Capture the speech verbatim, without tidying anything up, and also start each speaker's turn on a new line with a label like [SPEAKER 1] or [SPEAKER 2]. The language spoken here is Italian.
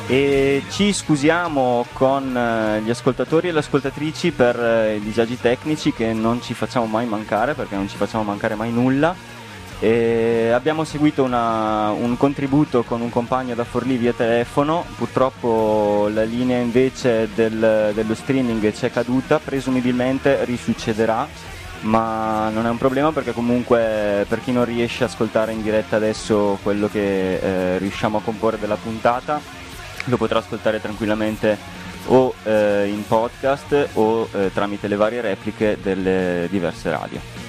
[SPEAKER 1] E ci scusiamo con eh, gli ascoltatori e le ascoltatrici per eh, i disagi tecnici che non ci facciamo mai mancare, perché non ci facciamo mancare mai nulla. E abbiamo seguito una, un contributo con un compagno da Forlì via telefono, purtroppo la linea invece del, dello streaming c'è caduta, presumibilmente risuccederà, ma non è un problema perché comunque per chi non riesce a ascoltare in diretta adesso quello che eh, riusciamo a comporre della puntata lo potrà ascoltare tranquillamente o eh, in podcast o eh, tramite le varie repliche delle diverse radio.